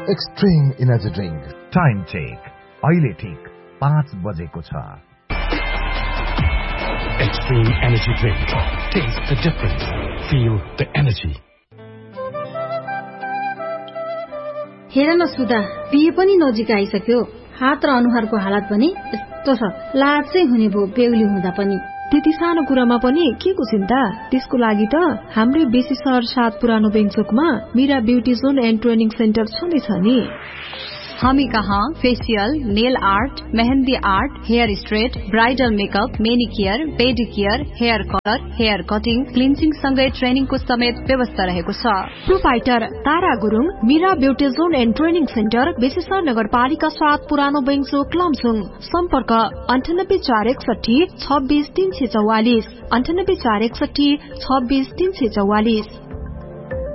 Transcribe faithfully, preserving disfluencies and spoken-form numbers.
Extreme energy drink. Time check अहिले ठिक पाँच बजेको छ। Extreme energy drink. Taste the difference. Feel the energy. हेर न सुधा, बिहे पनि नजिक आइसक्यो। हात र अनुहारको हालत पनि यस्तो छ, लाज चाहिँ हुने भो बेहुली हुँदा पनि। त्यति सानो कुरामा पनि के को चिन्ता? त्यसको लागि त हाम्रै बेसी सहर सात पुरानो बेङचोकमा Meera beauty John and training centre छँदैछ नि। हामी कहाँ facial, nail art, mehndi art, hair straight, bridal makeup, मेनिकेयर, पेडिकेयर, hair colour, hair cutting, cleansing सँगै ट्रेनिङको समेत व्यवस्था रहेको छ। Proprietor Tara Gurung, Meera beauty John and training centre, बेसीसर नगरपालिका सात पुरानो बेङचोक लमजुङ। सम्पर्क अन्ठानब्बे चार एकसठी छब्बीस तीन सय चौवालिस अन्ठानब्बे चार एकसठी छब्बीस तीन सय चौवालिस।